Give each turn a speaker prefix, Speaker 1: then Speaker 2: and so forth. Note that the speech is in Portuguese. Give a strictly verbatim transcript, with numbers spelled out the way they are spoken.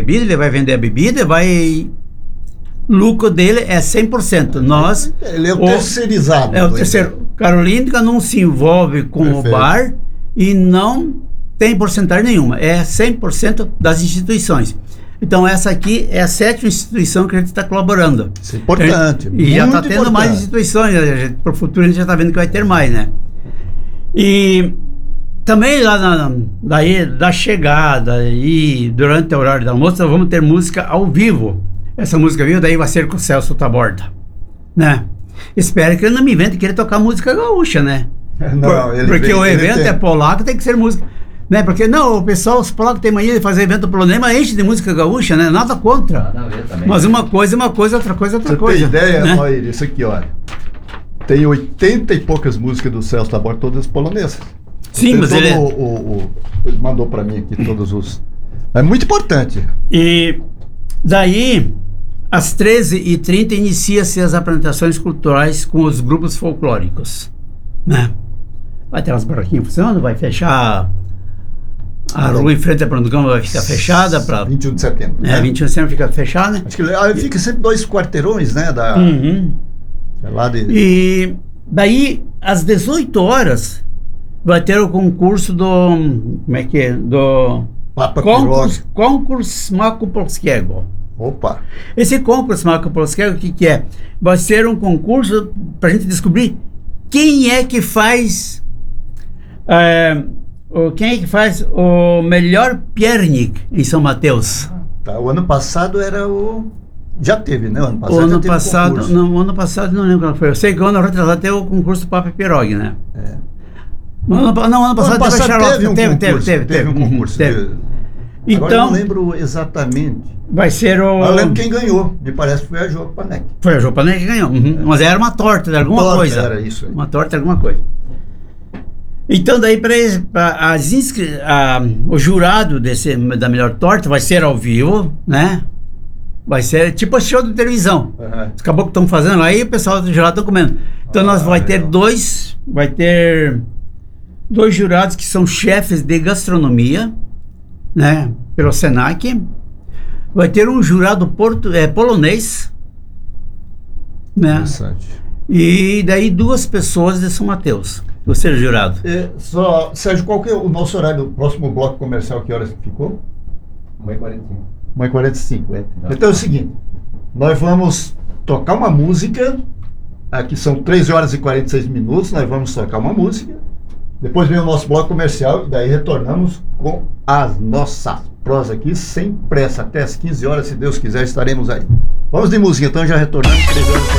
Speaker 1: bebida, ele vai vender a bebida, vai... lucro dele é cem por cento. Nós...
Speaker 2: Ele é o,
Speaker 1: o
Speaker 2: terceirizado.
Speaker 1: É o terceiro. Carolínica não se envolve com Perfeito. O bar e não tem porcentagem nenhuma. É cem por cento das instituições. Então essa aqui é a sétima instituição que a gente está colaborando.
Speaker 2: Isso é importante.
Speaker 1: E já está tendo importante. Mais instituições. Para o futuro a gente já está vendo que vai ter mais, né? E também lá na, daí, da chegada e durante o horário da almoço nós vamos ter música ao vivo. Essa música viu, daí vai ser com o Celso Taborda, né? Espero que ele não me invente querer tocar música gaúcha, né?
Speaker 2: Não,
Speaker 1: Por,
Speaker 2: ele
Speaker 1: porque
Speaker 2: vem,
Speaker 1: o evento
Speaker 2: tem...
Speaker 1: é polaco, tem que ser música, né? Porque não, o pessoal, os polacos têm mania de fazer evento polonês, mas enche de música gaúcha, né? Nada contra.
Speaker 3: Nada a ver também.
Speaker 1: Mas uma coisa é uma coisa, outra coisa é outra
Speaker 2: Você
Speaker 1: coisa.
Speaker 2: Você tem ideia,
Speaker 1: né?
Speaker 2: Olha, isso aqui, olha. Tem oitenta e poucas músicas do Celso Taborda, todas polonesas.
Speaker 1: Sim,
Speaker 2: tem
Speaker 1: mas
Speaker 2: todo
Speaker 1: ele...
Speaker 2: O, o, o, ele mandou pra mim aqui todos os... É muito importante.
Speaker 1: E daí... Às treze e trinta inicia-se as apresentações culturais com os grupos folclóricos, né? Vai ter umas barraquinhas funcionando, vai fechar a rua em frente à Brandugão, vai ficar fechada para
Speaker 2: vinte e um de setembro.
Speaker 1: É, né? vinte e um de setembro fica fechada.
Speaker 2: Acho que ah, fica sempre dois quarteirões, né? Da,
Speaker 1: uhum.
Speaker 2: é lá de...
Speaker 1: E daí, às dezoito horas, vai ter o concurso do... Como é que é? Do...
Speaker 2: Papa
Speaker 1: concurso, concurso Marco Polskiego.
Speaker 2: Opa!
Speaker 1: Esse concurso Marco Polskiego, o que que é? Vai ser um concurso para a gente descobrir quem é que faz é, o, quem é que faz o melhor piernik em São Mateus.
Speaker 2: Tá, o ano passado era o... Já teve, né? O ano passado
Speaker 1: o ano
Speaker 2: já teve
Speaker 1: passado,
Speaker 2: concurso.
Speaker 1: não, o ano passado não lembro qual foi. Eu sei que o ano retrasado teve o concurso do Papa Pierog, né?
Speaker 2: É.
Speaker 1: No ano, não, ano passado,
Speaker 2: ano passado
Speaker 1: teve,
Speaker 2: teve, um
Speaker 1: teve,
Speaker 2: concurso,
Speaker 1: teve, teve,
Speaker 2: teve um concurso.
Speaker 1: Teve.
Speaker 2: De...
Speaker 1: Então,
Speaker 2: Agora eu não lembro exatamente.
Speaker 1: Vai ser o...
Speaker 2: Eu lembro quem ganhou. Me parece que foi a João Panek.
Speaker 1: Foi a João Panek que ganhou. Uhum. É. Mas era uma torta de alguma
Speaker 2: torta,
Speaker 1: coisa.
Speaker 2: Era isso aí.
Speaker 1: Uma torta de alguma coisa. Então daí para as inscri... a, o jurado desse, da melhor torta vai ser ao vivo, né? Vai ser tipo show de televisão. Uhum. Os caboclos estão fazendo aí, o pessoal do jurado está comendo. Então ah, nós vai ter legal. dois, vai ter dois jurados que são chefes de gastronomia, né? Pelo Senac. Vai ter um jurado porto, é, polonês, né?
Speaker 2: Interessante.
Speaker 1: E daí duas pessoas de São Mateus. Você é jurado.
Speaker 2: É, só, Sérgio, qual que é o nosso horário do próximo bloco comercial? Que horas ficou?
Speaker 3: uma e quarenta e cinco.
Speaker 2: uma e quarenta e cinco, é. Então é o seguinte, nós vamos tocar uma música, aqui são três horas e quarenta e seis minutos, nós vamos tocar uma música, depois vem o nosso bloco comercial e daí retornamos com as nossas prosas aqui, sem pressa, até as quinze horas, se Deus quiser, estaremos aí. Vamos de música, então já retornamos, três horas e quarenta e cinco.